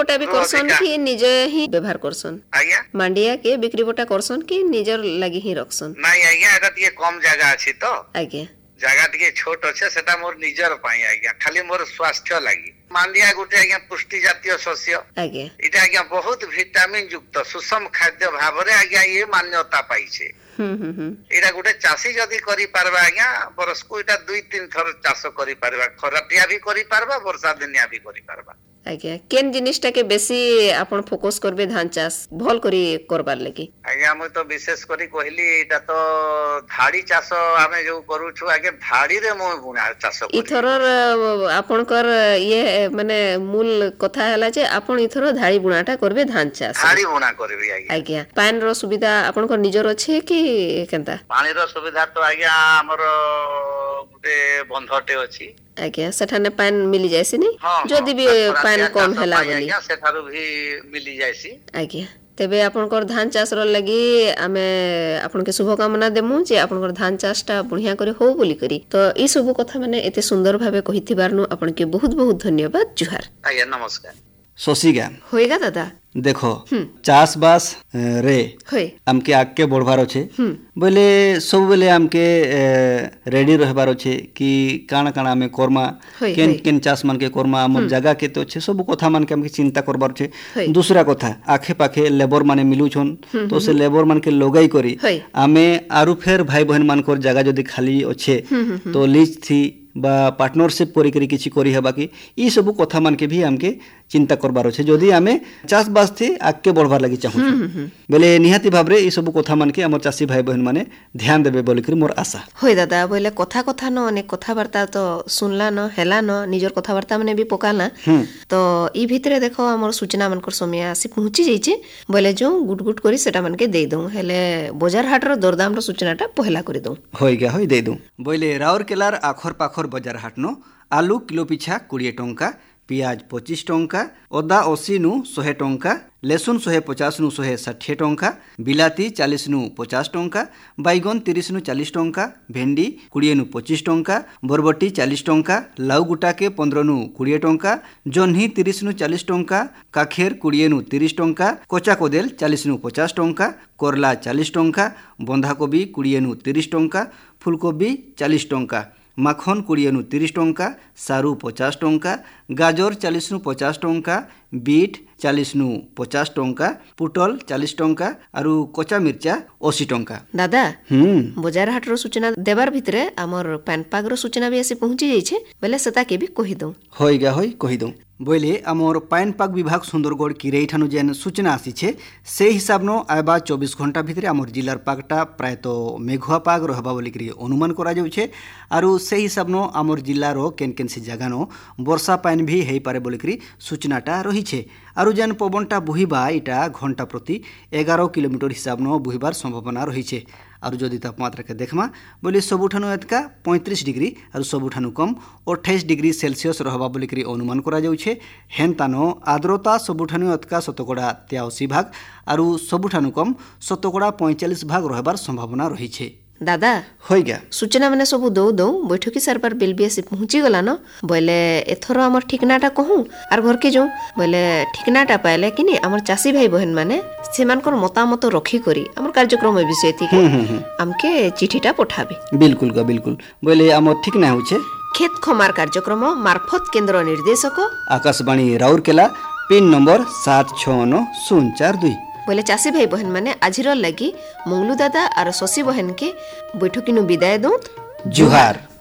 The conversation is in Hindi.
बटा भी करसन कि निजे ही व्यवहार करसन? आज्ञा मांडिया के बिक्री बटा करसन कि निजर लगी ही रखसन? नहीं आज्ञा एटा टिके कम जगह अछि तो आज्ञा जगह टिके छोट अछि सेटा मोर निजर पाई आज्ञा खाली मोर स्वास्थ्य लागि मांडिया गुटे आज्ञा पुष्टि जातीय शस्य आज्ञा इटा आज्ञा बहुत विटामिन युक्त सुषम खाद्य भावरे आज्ञा ये मान्यता पाइछे। एटा गुटे चासी जदी करि पारबा आज्ञा बरस को इटा 2-3 थर चाष करि पारबा खराटिया भी करि पारबा वर्षा दिनिया भी करि पारबा। आज्ञा केन जिनिसटा के बेसी आपण फोकस करबे धान चाष भल करी करबार लागि? आज्ञा हम तो विशेष करी कहली एटा तो धाड़ी चाष आमे जो करू छु आगे धाड़ी रे मो बुना चाष करी इथरर आपनकर ये माने मूल कथा हला जे आपण इथर धाड़ी बुनाटा करबे धान चाष धाड़ी बुना करबी आज्ञा। आज्ञा पान रो सुविधा आपनकर निजर अछि कि केनता? पानी रो सुविधा तो आज्ञा हमर गुटे बंधटे अछि आज्ञा सेठाने पान मिली जायसी नि जदी भी पान कम हला बोली आज्ञा सेठारो भी मिली जायसी। आज्ञा तेबे आपनकर धान चाष रो लागि आमे आपन के शुभकामना देमु जे आपनकर धान चाषटा बढ़िया करे हो बोली करी तो ई सब कथा माने एते सुंदर भाबे कहिथिबारनु आपन के बहुत बहुत धन्यवाद। जुहार। आज्ञा नमस्कार। शशि ज्ञान होएगा दादा देखो चाष बास रे होय आमके आगे बढ़वार अच्छे बोले सब बेले आमके रेडी रहबार अच्छे कि काना काना आमे करमा केन केन चाष मान के करमा हमर जगह केते अच्छे सब कथा मान के आमके चिंता करबार अच्छे। दूसरा कथा आखे पाखे लेबर माने मिलुछन तो से लेबर मान के लगाई करी आमे आरु फेर भाई बहन मान कर जगह जदी खाली अच्छे तो लीज थी बा पार्टनरशिप करी करी किछि करी हेबा कि ई सब कथा मान के भी हमके चिंता करबार अछि जदी आमे चाष बास थी आगे बढ़वार लागि चाहू बेले निहाती भाबरे ई सब कथा मान के हमर चासी भाई बहन माने ध्यान देबे बोली करी मोर आशा होय दादा बोले कथा कथा न अनेक कथा वार्ता तो सुनला न हेला न निजर कथा वार्ता माने भी पकाला तो ई भितरे देखो हमर सूचना मानकर समय आसी पहुंची जाइछे बोले जो गुट गुट करी सेटा मान के दे दऊ हेले बाजार हाट रो दरदाम रो सूचनाटा पहला करी दऊ होय गा होय दे दऊ बोले राउरकेलार आखर पाखर बजार हाटनो आलू किलो पिछा 20 टंका पियाज 25 टंका अदा 80 नु 100 टंका लेसुन 150 नु 160 टंका बिलाती 40 नु 50 टंका बैगन 30 नु 40 टंका भेंडी 20 नु 25 टंका बरबटी 40 टंका लाउ गुटा के 15 नु 20 टंका जन्ही 30 नु 40 टंका काखेर 20 नु 30 टंका कोचा कोदेल 40 नु 50 टंका करला 40 टंका बंधाकोबी 20 नु 30 टंका फुलकोबी 40 टंका माखन 20 नु 30 टंका सारू 50 टंका गाजर 40 नु 50 टंका बीट 40 नु 50 टंका पुटल 40 टंका आरु कच्चा मिर्चा 80 टंका। दादा बाजार हाट रो सूचना देबार भितरे हमर पैन पाग रो सूचना भी आसी पहुंची जाइछे बेले सेता के भी कहि दऊ होय गा होय कहि दऊ बोले आमर पाइन पाग विभाग सुंदरगढ़ किरेई ठानु जेन सूचना आसीछे से हिसाब न आबा 24 घंटा भितरे आमर जिलार पागटा प्रायत मेघुआ पाग रहबा बोली करी अनुमान करा जाउछे आरु से हिसाब न आमर जिल्लार केन केन से जगह न वर्षा पाइन भी हेई पारे बोली करी सूचनाटा रहिछे आरु जेन पवनटा बुहिबा इटा घंटा प्रति 11 किलोमीटर हिसाब न बुहिबार संभावना रहिछे आरु जदि तापमात्रा के देखमा बोले सबुठानु एतका 35 डिग्री आरु सबुठानु कम 28 डिग्री सेल्सियस रहबा बोली करी अनुमान करा जाउछे हेनतानो आर्द्रता सबुठानु एतका 83% भाग आरु सबुठानु कम 45% रहबार संभावना रहिछे। दादा होय गया सूचना माने सब दौ दौ बैठकी सार पर बिल भी पहुंची गला न बोले एथरो हमर ठिकनाटा कहूं आर घर के जो बोले ठिकनाटा पाइले कि नि हमर चासी भाई बहन माने सेमानकर मतामत रखी करी हमर कार्यक्रम विषय थी हमके चिठीटा पठाबे बिल्कुल गा बिल्कुल बोले हमर ठिकना होछे खेत खमार कार्यक्रम मार्फत केंद्र निर्देशक आकाशवाणी राउरकेला पिन नंबर 769042 बोले चासी भाई बहन माने आजिर लगी मंगलू दादा और शशि बहन के बैठकी नु विदाय दो जुहार।